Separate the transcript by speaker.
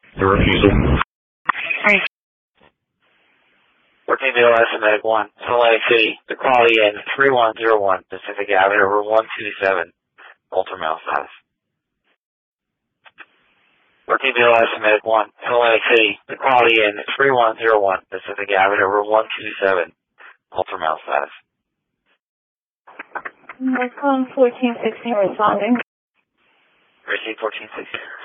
Speaker 1: The refusal. 14 BLS and Medic 1, Salt Lake City, the quality in 3101 Pacific Avenue, room 127, ultramail status. 14 BLS and Medic 1, Salt Lake City, the quality in 3101 Pacific Avenue, room 127, ultramail status.
Speaker 2: Medic 1, 1460 responding.
Speaker 1: Receive 1460.